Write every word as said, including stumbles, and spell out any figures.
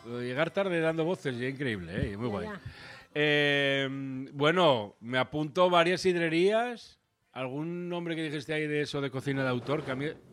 Lo de llegar tarde dando voces, ya increíble, ¿eh? Muy Ya, guay. ya. Eh, bueno, me apunto varias sidrerías. ¿Algún nombre que dijiste ahí de eso de cocina de autor? Que a mí